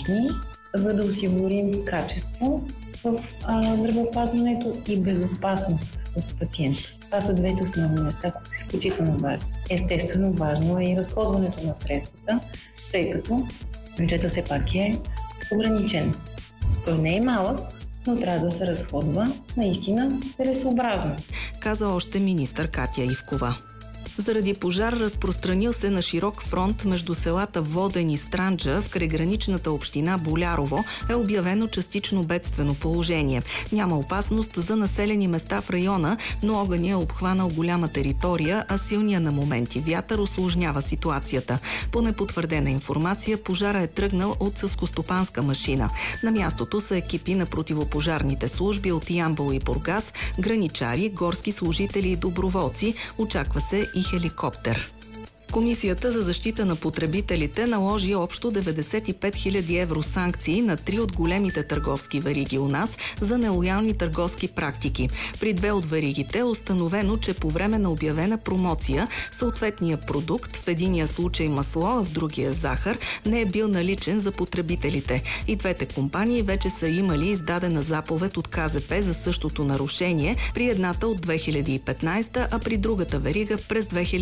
налични, за да осигурим качество в здравеопазването и безопасност за пациента. Това са двете основни неща, които са изключително важни. Естествено, важно е и разходването на средствата, тъй като бюджетът все пак е ограничен. Той не е малък, но трябва да се разходва наистина целесообразно. Каза още министър Катя Ивкова. Заради пожар, разпространил се на широк фронт между селата Воден и Странджа в крайграничната община Болярово, е обявено частично бедствено положение. Няма опасност за населени места в района, но огъня е обхванал голяма територия, а силният на моменти вятър усложнява ситуацията. По непотвърдена информация, пожара е тръгнал от селскостопанска машина. На мястото са екипи на противопожарните служби от Ямбол и Бургас, граничари, горски служители и доброволци. Очаква се и хеликоптер. Комисията за защита на потребителите наложи общо 95 000 евро санкции на 3 от големите търговски вериги у нас за нелоялни търговски практики. При 2 от веригите е установено, че по време на обявена промоция съответният продукт, в единия случай масло, а в другия захар, не е бил наличен за потребителите. И двете компании вече са имали издадена заповед от КЗП за същото нарушение, при едната от 2015, а при другата верига през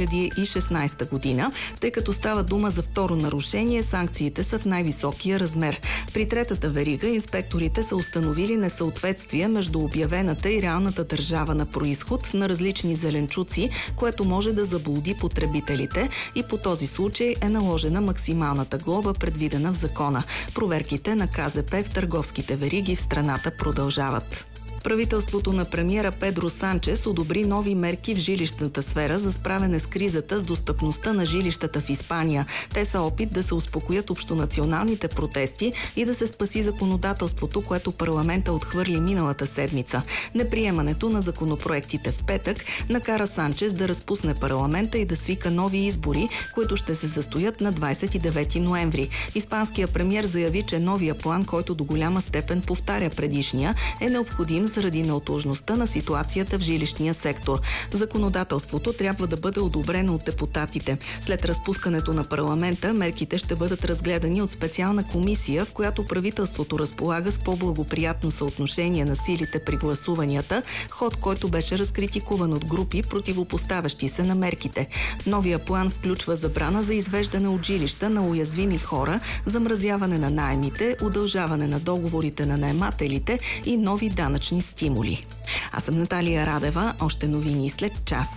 2016 година. Тъй като става дума за второ нарушение, санкциите са в най-високия размер. При третата верига инспекторите са установили несъответствие между обявената и реалната държава на произход на различни зеленчуци, което може да заблуди потребителите, и по този случай е наложена максималната глоба, предвидена в закона. Проверките на КЗП в търговските вериги в страната продължават. Правителството на премиера Педро Санчес одобри нови мерки в жилищната сфера за справяне с кризата с достъпността на жилищата в Испания. Те са опит да се успокоят общонационалните протести и да се спаси законодателството, което парламента отхвърли миналата седмица. Неприемането на законопроектите в петък накара Санчес да разпусне парламента и да свика нови избори, които ще се състоят на 29 ноември. Испанският премиер заяви, че новия план, който до голяма степен повтаря предишния, е необходим заради неотложността на ситуацията в жилищния сектор. Законодателството трябва да бъде одобрено от депутатите. След разпускането на парламента, мерките ще бъдат разгледани от специална комисия, в която правителството разполага с по-благоприятно съотношение на силите при гласуванията, ход, който беше разкритикуван от групи, противопоставящи се на мерките. Новия план включва забрана за извеждане от жилища на уязвими хора, замразяване на наемите, удължаване на договорите на наемателите и нови данъчни стимули. Аз съм Наталия Радева. Още новини след час.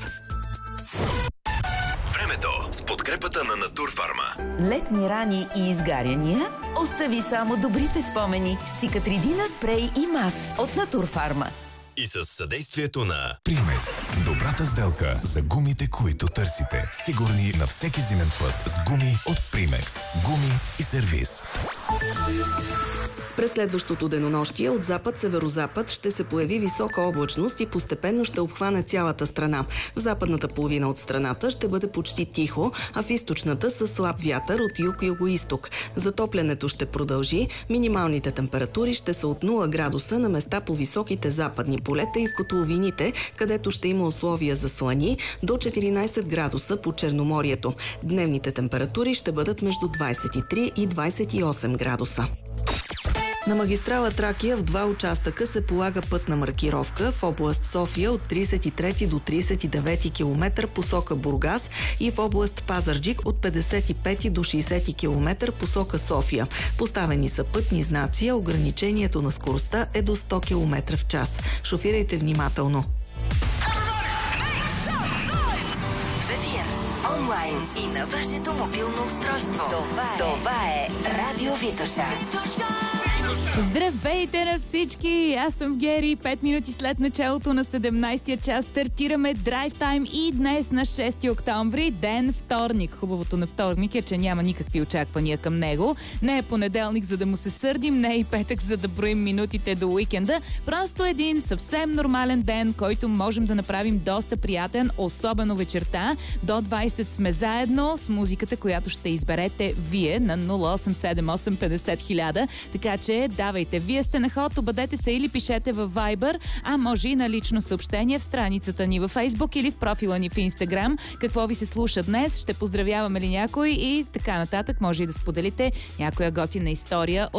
Времето с подкрепата на Натурфарма. Летни рани и изгаряния? Остави само добрите спомени с Цикатридина спрей и мас от Натурфарма. И с съдействието на Примекс. Добрата сделка за гумите, които търсите. Сигурни на всеки зимен път с гуми от Примекс. Гуми и сервиз. През следващото денонощие от запад-северозапад ще се появи висока облачност и постепенно ще обхване цялата страна. В западната половина от страната ще бъде почти тихо, а в източната със слаб вятър от юг-юго-исток. Затоплянето ще продължи, минималните температури ще са от 0 градуса на места по високите западни полета и в котловините, където ще има условия за слани, до 14 градуса по Черноморието. Дневните температури ще бъдат между 23 и 28 градуса. На магистрала Тракия в 2 участъка се полага пътна маркировка в област София от 33 до 39 км посока Бургас и в област Пазарджик от 55 до 60 км посока София. Поставени са пътни знаци, а ограничението на скоростта е до 100 км в час. Шофирайте внимателно. Онлайн и на вашето мобилно устройство. Това е Радио Витоша. Здравейте на всички! Аз съм Гери. 5 минути след началото на 17-я час стартираме Drive Time и днес на 6 октомври, ден вторник. Хубавото на вторник е, че няма никакви очаквания към него. Не е понеделник, за да му се сърдим, не е и петък, за да броим минутите до уикенда. Просто един съвсем нормален ден, който можем да направим доста приятен, особено вечерта. До 20 сме заедно с музиката, която ще изберете вие на 0878 50 000. Така че давайте, вие сте на ход, обадете се или пишете във Viber, а може и на лично съобщение в страницата ни във Facebook или в профила ни в Instagram. Какво ви се слуша днес, ще поздравяваме ли някой и така нататък. Може и да споделите някоя готина история